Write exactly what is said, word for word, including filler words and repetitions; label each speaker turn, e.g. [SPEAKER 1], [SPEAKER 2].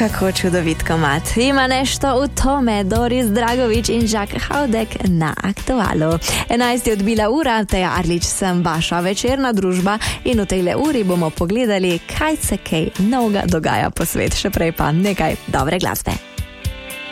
[SPEAKER 1] Kako čudovit komad. Ima nešto v tome Doris Dragovič in Žak Haudek na Aktualu. enajst je odbila ura, Teja Arlič sem vaša večerna družba in v tejle uri bomo pogledali, kaj se kaj novega dogaja po svet, še prej pa nekaj dobre glasbe.